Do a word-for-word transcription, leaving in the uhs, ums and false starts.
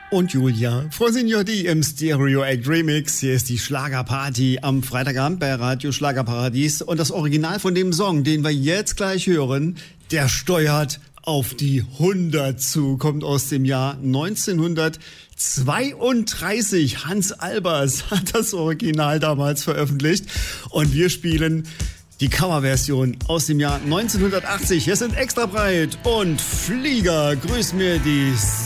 Und Julia, Frosiniotti im Stereo Act Remix. Hier ist die Schlagerparty am Freitagabend bei Radio Schlagerparadies. Und das Original von dem Song, den wir jetzt gleich hören, der steuert auf die hundert zu, kommt aus dem Jahr neunzehnhundertzweiunddreißig. Hans Albers hat das Original damals veröffentlicht. Und wir spielen die Coverversion aus dem Jahr neunzehnhundertachtzig. Hier sind Extra Breit und Flieger. Grüß mir die